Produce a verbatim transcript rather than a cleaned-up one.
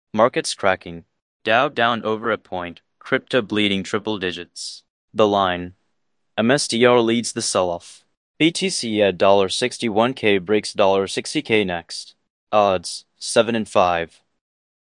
Markets cracking. Dow down over a point. Crypto bleeding triple digits. The line. M S T R leads the sell-off. B T C at sixty-one K breaks sixty K next. Odds, seven and five.